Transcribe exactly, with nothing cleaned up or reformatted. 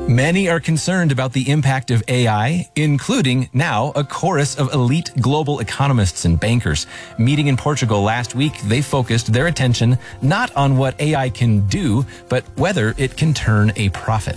Many are concerned about the impact of A I, including now a chorus of elite global economists and bankers. Meeting in Portugal last week, they focused their attention not on what A I can do, but whether it can turn a profit.